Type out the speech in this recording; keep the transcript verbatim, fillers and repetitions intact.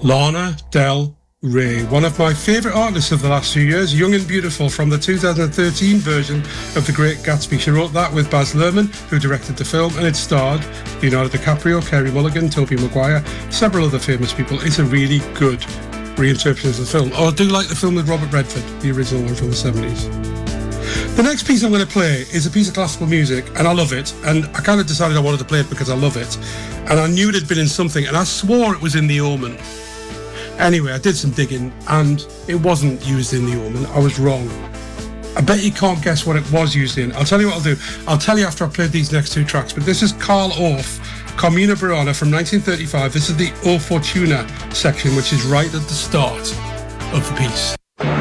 Lana Del Rey, one of my favourite artists of the last few years, Young and Beautiful from the two thousand thirteen version of The Great Gatsby. She wrote that with Baz Luhrmann, who directed the film, and it starred Leonardo DiCaprio, Carey Mulligan, Tobey Maguire, several other famous people. It's a really good reinterpretation of the film. Oh, I do like the film with Robert Redford, the original one from the seventies. The next piece I'm going to play is a piece of classical music, and I love it, and I kind of decided I wanted to play it because I love it, and I knew it had been in something, and I swore it was in The Omen. Anyway, I did some digging, and it wasn't used in The Omen. I was wrong. I bet you can't guess what it was used in. I'll tell you what I'll do. I'll tell you after I've played these next two tracks, but this is Carl Orff, Carmina Burana from nineteen thirty-five. This is the O Fortuna section, which is right at the start of the piece.